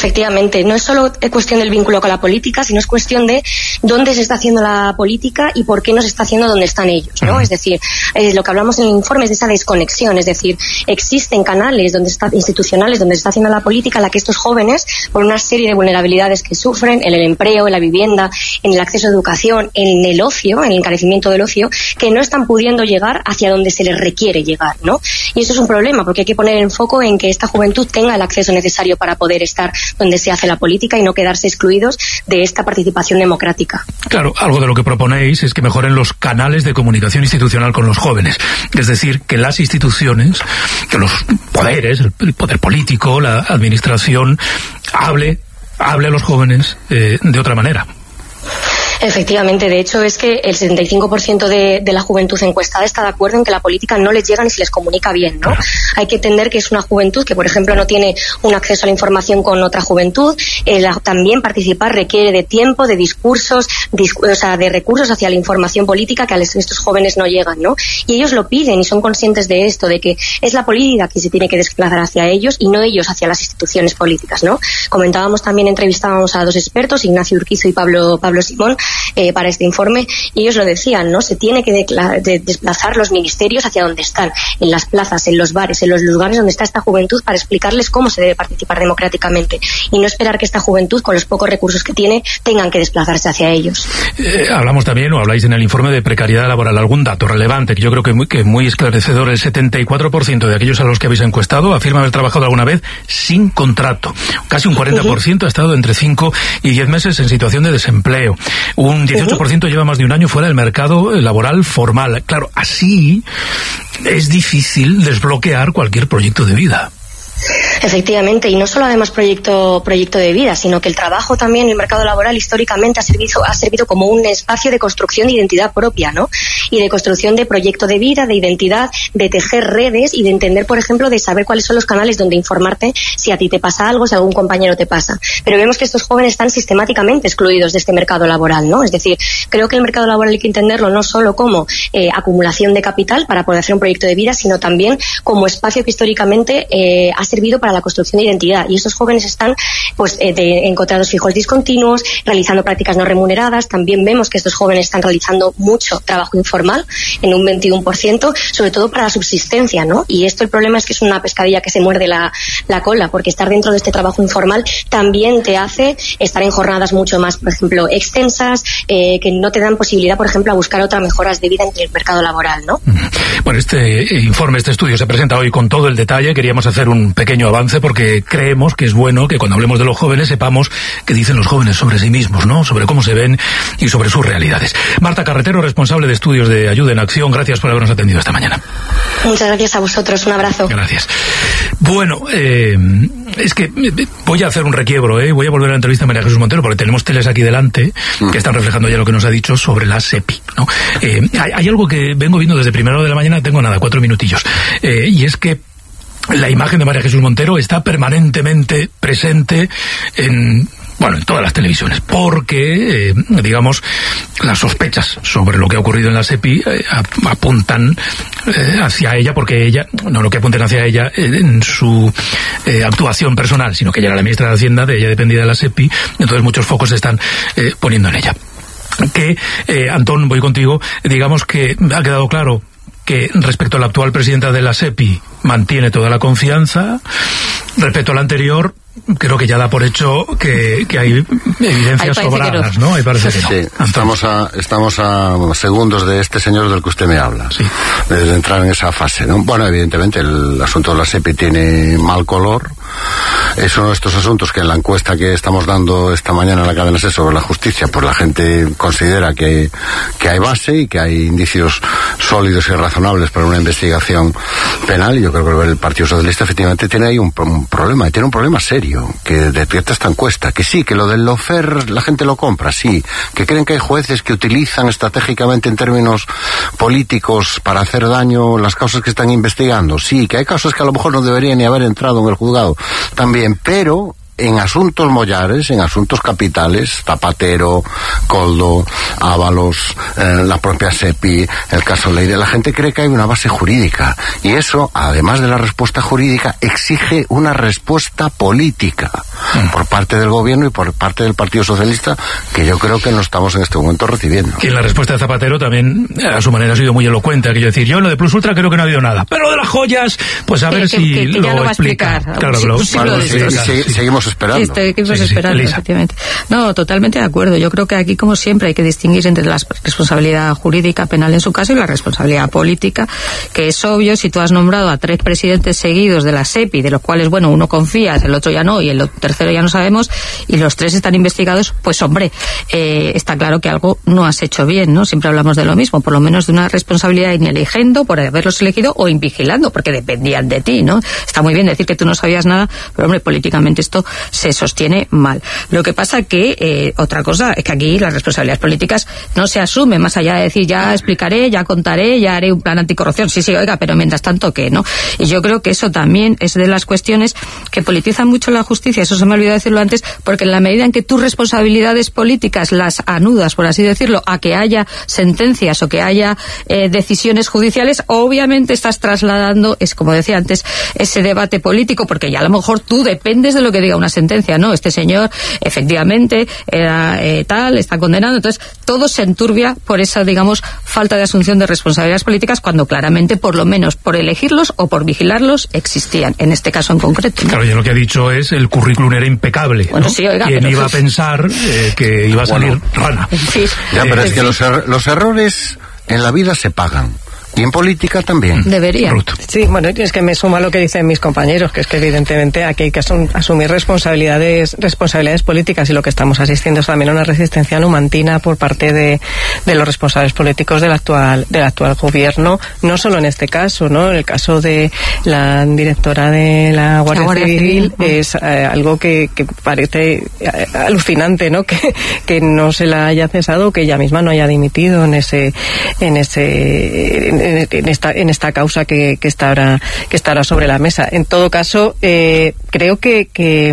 Efectivamente, no es solo cuestión del vínculo con la política, sino es cuestión de dónde se está haciendo la política y por qué no se está haciendo donde están ellos, ¿no? Es decir, lo que hablamos en el informe es de esa desconexión, es decir, existen canales institucionales donde se está haciendo la política, en la que estos jóvenes, por una serie de vulnerabilidades que sufren, en el empleo, en la vivienda, en el acceso a educación, en el ocio, en el encarecimiento del ocio, que no están pudiendo llegar hacia donde se les requiere llegar, ¿no? Y eso es un problema, porque hay que poner el foco en que esta juventud tenga el acceso necesario para poder estar donde se hace la política y no quedarse excluidos de esta participación democrática. Claro, algo de lo que proponéis es que mejoren los canales de comunicación institucional con los jóvenes. Es decir, que las instituciones, que los poderes, el poder político, la administración, hable a los jóvenes de otra manera. Efectivamente, de hecho es que el 75% de la juventud encuestada está de acuerdo en que la política no les llega ni se les comunica bien, ¿no? Claro. Hay que entender que es una juventud que, por ejemplo, no tiene un acceso a la información con otra juventud. También participar requiere de tiempo, de discursos, de recursos hacia la información política que a estos jóvenes no llegan, ¿no? Y ellos lo piden y son conscientes de esto, de que es la política que se tiene que desplazar hacia ellos y no ellos hacia las instituciones políticas, ¿no? Comentábamos también, entrevistábamos a dos expertos, Ignacio Urquizo y Pablo Simón, para este informe, y ellos lo decían, ¿no? Se tiene que desplazar los ministerios hacia donde están, en las plazas, en los bares, en los lugares donde está esta juventud, para explicarles cómo se debe participar democráticamente y no esperar que esta juventud, con los pocos recursos que tiene, tengan que desplazarse hacia ellos. Hablamos también, o habláis en el informe, de precariedad laboral. Algún dato relevante que yo creo que muy esclarecedor: el 74% de aquellos a los que habéis encuestado afirma haber trabajado alguna vez sin contrato. Casi un 40% ha estado entre 5 y 10 meses en situación de desempleo. Un 18% lleva más de un año fuera del mercado laboral formal. Claro, así es difícil desbloquear cualquier proyecto de vida. Efectivamente, y no solo además proyecto de vida, sino que el trabajo también, el mercado laboral, históricamente ha servido como un espacio de construcción de identidad propia, ¿no? Y de construcción de proyecto de vida, de identidad, de tejer redes y de entender, por ejemplo, de saber cuáles son los canales donde informarte si a ti te pasa algo, si a algún compañero te pasa. Pero vemos que estos jóvenes están sistemáticamente excluidos de este mercado laboral, ¿no? Es decir, creo que el mercado laboral hay que entenderlo no solo como acumulación de capital para poder hacer un proyecto de vida, sino también como espacio que históricamente ha servido para la construcción de identidad, y estos jóvenes están en contratos fijos discontinuos, realizando prácticas no remuneradas. También vemos que estos jóvenes están realizando mucho trabajo informal, en un 21%, sobre todo para la subsistencia, ¿no? Y esto, el problema es que es una pescadilla que se muerde la cola, porque estar dentro de este trabajo informal también te hace estar en jornadas mucho más, por ejemplo, extensas, que no te dan posibilidad, por ejemplo, a buscar otras mejoras de vida en el mercado laboral, ¿no? Bueno, este informe, este estudio se presenta hoy con todo el detalle. Queríamos hacer un pequeño avance porque creemos que es bueno que cuando hablemos de los jóvenes sepamos qué dicen los jóvenes sobre sí mismos, ¿no? Sobre cómo se ven y sobre sus realidades. Marta Carretero, responsable de estudios de Ayuda en Acción, gracias por habernos atendido esta mañana. Muchas gracias a vosotros, un abrazo. Gracias. Bueno, es que voy a hacer un requiebro, voy a volver a la entrevista a María Jesús Montero, porque tenemos teles aquí delante que están reflejando ya lo que nos ha dicho sobre la SEPI, ¿no? Hay algo que vengo viendo desde primera hora de la mañana, tengo 4 minutillos, y es que la imagen de María Jesús Montero está permanentemente presente en todas las televisiones, porque, digamos, las sospechas sobre lo que ha ocurrido en la SEPI apuntan hacia ella, porque ella, no lo que apunten hacia ella en su actuación personal, sino que ella era la ministra de Hacienda, de ella dependía de la SEPI, entonces muchos focos se están poniendo en ella. Antón, voy contigo, digamos que ha quedado claro que respecto a la actual presidenta de la SEPI mantiene toda la confianza. Respecto a la anterior, creo que ya da por hecho que hay evidencias sobradas, ¿no? Ahí parece que no. Sí, estamos a segundos de este señor del que usted me habla, sí, de entrar en esa fase, ¿no? Bueno, evidentemente el asunto de la SEPI tiene mal color. Es uno de estos asuntos que en la encuesta que estamos dando esta mañana en la cadena SER sobre la justicia, pues la gente considera que hay base y que hay indicios sólidos y razonables para una investigación penal. Y yo creo que el Partido Socialista efectivamente tiene ahí un problema, y tiene un problema serio, que detecta esta encuesta, que sí, que lo del lawfare la gente lo compra, sí, que creen que hay jueces que utilizan estratégicamente en términos políticos para hacer daño las causas que están investigando, sí, que hay causas que a lo mejor no deberían ni haber entrado en el juzgado también, pero en asuntos mollares, en asuntos capitales, Zapatero, Koldo, Ábalos, la propia SEPI, el caso Lleida, la gente cree que hay una base jurídica, y eso, además de la respuesta jurídica, exige una respuesta política por parte del gobierno y por parte del Partido Socialista, que yo creo que no estamos en este momento recibiendo. Y la respuesta de Zapatero también, a su manera, ha sido muy elocuente. Quiero decir, yo en lo de Plus Ultra creo que no ha habido nada, pero lo de las joyas, pues a ver si que lo ya lo va explica. A explicar. Claro, Seguimos esperando. Seguimos esperando, efectivamente. No, totalmente de acuerdo. Yo creo que aquí, como siempre, hay que distinguir entre la responsabilidad jurídica penal en su caso y la responsabilidad política, que es obvio. Si tú has nombrado a 3 presidentes seguidos de la SEPI, de los cuales, bueno, uno confías, el otro ya no, y el tercero ya no sabemos, y los 3 están investigados, pues hombre, está claro que algo no has hecho bien, ¿no? Siempre hablamos de lo mismo, por lo menos de una responsabilidad en eligiendo por haberlos elegido o invigilando, porque dependían de ti, ¿no? Está muy bien decir que tú no sabías nada, pero hombre, políticamente esto se sostiene mal. Lo que pasa que, otra cosa, es que aquí las responsabilidades políticas no se asumen, más allá de decir, ya explicaré, ya contaré, ya haré un plan anticorrupción. Sí, oiga, pero mientras tanto, ¿qué, no? Y yo creo que eso también es de las cuestiones que politizan mucho la justicia, eso se me olvidó decirlo antes, porque en la medida en que tus responsabilidades políticas las anudas, por así decirlo, a que haya sentencias o que haya decisiones judiciales, obviamente estás trasladando, es como decía antes, ese debate político, porque ya a lo mejor tú dependes de lo que diga una sentencia, ¿no? Este señor efectivamente era tal, está condenado, entonces todo se enturbia por esa, digamos, falta de asunción de responsabilidades políticas, cuando claramente, por lo menos por elegirlos o por vigilarlos, existían, en este caso en concreto, ¿no? Claro, ya lo que ha dicho es, el currículum era impecable, bueno, ¿no? sí, oiga, ¿Quién iba a pensar que iba a salir rana? Sí. Ya, pero es que los errores en la vida se pagan. Y en política también. Debería. Sí, bueno, es que me suma lo que dicen mis compañeros, que es que evidentemente aquí hay que asumir responsabilidades políticas, y lo que estamos asistiendo es también a una resistencia numantina por parte de los responsables políticos del actual gobierno, no solo en este caso, ¿no? En el caso de la directora de la Guardia Civil es algo que parece alucinante, ¿no? Que no se la haya cesado, que ella misma no haya dimitido en esta causa que está ahora sobre la mesa. En todo caso, creo que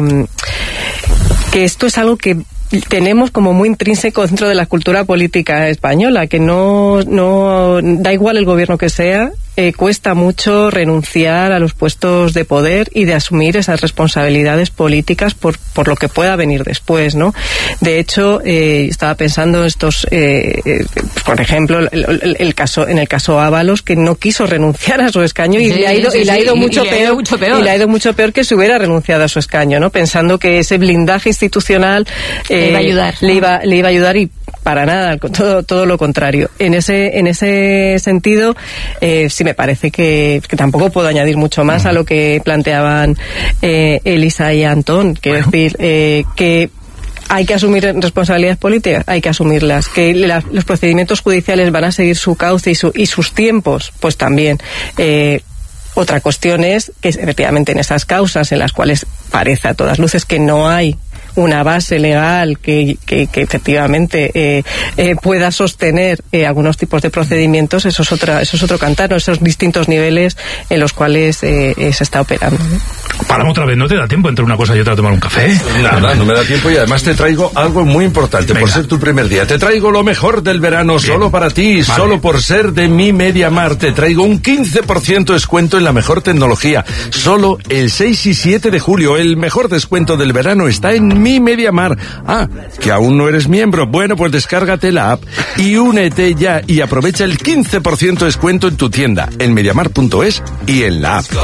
esto es algo que tenemos como muy intrínseco dentro de la cultura política española, que no da igual el gobierno que sea, cuesta mucho renunciar a los puestos de poder y de asumir esas responsabilidades políticas por lo que pueda venir después, ¿no? De hecho, estaba pensando por ejemplo, en el caso Ábalos, que no quiso renunciar a su escaño y le ha ido mucho peor que si hubiera renunciado a su escaño, ¿no? Pensando que ese blindaje institucional le iba a ayudar, le iba a ayudar, y para nada, todo lo contrario. En ese sentido, sí me parece que tampoco puedo añadir mucho más a lo que planteaban Elisa y Antón. Quiero decir que hay que asumir responsabilidades políticas, hay que asumirlas. Que los procedimientos judiciales van a seguir su cauce y sus tiempos, pues también. Otra cuestión es que efectivamente en esas causas en las cuales parece a todas luces que no hay una base legal que efectivamente pueda sostener algunos tipos de procedimientos, eso es otro cantar, ¿no? Esos distintos niveles en los cuales se está operando, ¿no? Paramos otra vez, ¿no te da tiempo entre una cosa y otra a tomar un café? Nada, no me da tiempo, y además te traigo algo muy importante. Venga. Por ser tu primer día. Te traigo lo mejor del verano. Bien. Solo para ti, vale. Solo por ser de Mi MediaMarkt. Te traigo un 15% descuento en la mejor tecnología. Solo el 6 y 7 de julio. El mejor descuento del verano está en Mi MediaMarkt. Ah, que aún no eres miembro. Bueno, pues descárgate la app y únete ya y aprovecha el 15% de descuento en tu tienda, en MediaMarkt.es y en la app.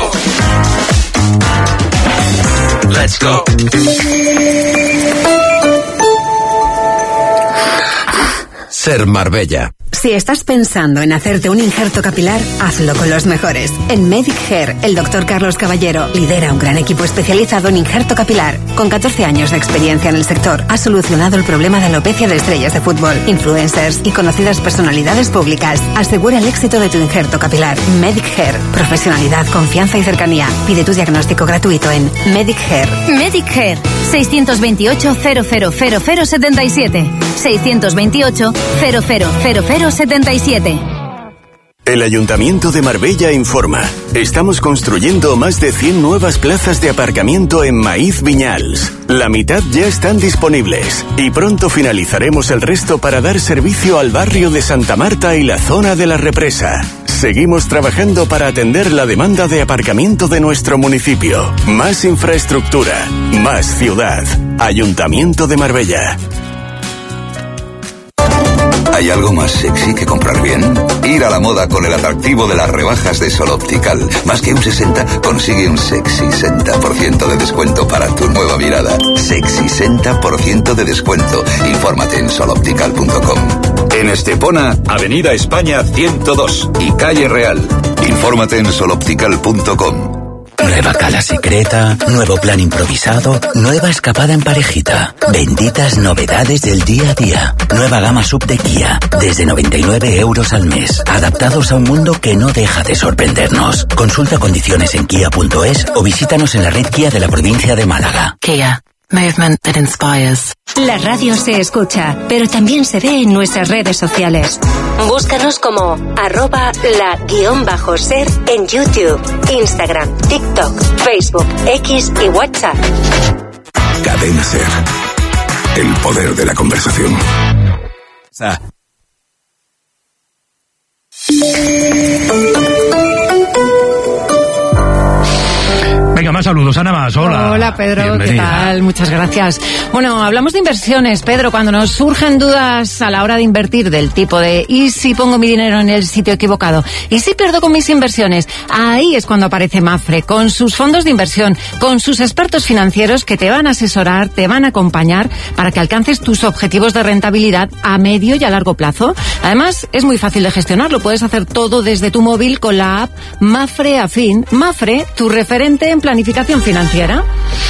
Let's go. Ser Marbella. Si estás pensando en hacerte un injerto capilar, hazlo con los mejores. En Medic Hair, el Dr. Carlos Caballero lidera un gran equipo especializado en injerto capilar. Con 14 años de experiencia en el sector, ha solucionado el problema de alopecia de estrellas de fútbol, influencers y conocidas personalidades públicas. Asegura el éxito de tu injerto capilar. Medic Hair. Profesionalidad, confianza y cercanía. Pide tu diagnóstico gratuito en Medic Hair. Medic Hair. 628 000077. 628 000077. El Ayuntamiento de Marbella informa. Estamos construyendo más de 100 nuevas plazas de aparcamiento en Maíz Viñals. La mitad ya están disponibles y pronto finalizaremos el resto para dar servicio al barrio de Santa Marta y la zona de la Represa. Seguimos trabajando para atender la demanda de aparcamiento de nuestro municipio. Más infraestructura, más ciudad. Ayuntamiento de Marbella. ¿Hay algo más sexy que comprar bien? Ir a la moda con el atractivo de las rebajas de Sol Optical. Más que un 60, consigue un sexy 60% de descuento para tu nueva mirada. Sexy 60% de descuento. Infórmate en soloptical.com. En Estepona, Avenida España 102 y Calle Real. Infórmate en soloptical.com. Nueva cala secreta, nuevo plan improvisado, nueva escapada en parejita. Benditas novedades del día a día. Nueva gama sub de Kia, desde 99 euros al mes. Adaptados a un mundo que no deja de sorprendernos. Consulta condiciones en kia.es o visítanos en la red Kia de la provincia de Málaga. Kia. Movement that inspires. La radio se escucha, pero también se ve en nuestras redes sociales. Búscanos como @la_ser en YouTube, Instagram, TikTok, Facebook, X y WhatsApp. Cadena Ser. El poder de la conversación. Venga, más saludos, Ana Mas, hola. Hola, Pedro, bienvenida. ¿Qué tal? Muchas gracias. Bueno, hablamos de inversiones, Pedro, cuando nos surgen dudas a la hora de invertir del tipo de ¿y si pongo mi dinero en el sitio equivocado? ¿Y si pierdo con mis inversiones? Ahí es cuando aparece Mapfre, con sus fondos de inversión, con sus expertos financieros que te van a asesorar, te van a acompañar para que alcances tus objetivos de rentabilidad a medio y a largo plazo. Además, es muy fácil de gestionarlo, puedes hacer todo desde tu móvil con la app Mapfre Afin. Mapfre, tu referente en planificación financiera.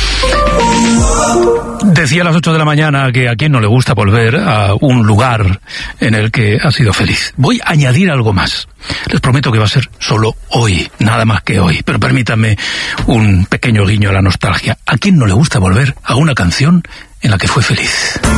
Decía a las 8 de la mañana que a quien no le gusta volver a un lugar en el que ha sido feliz. Voy a añadir algo más. Les prometo que va a ser solo hoy, nada más que hoy. Pero permítanme un pequeño guiño a la nostalgia. ¿A quién no le gusta volver a una canción en la que fue feliz?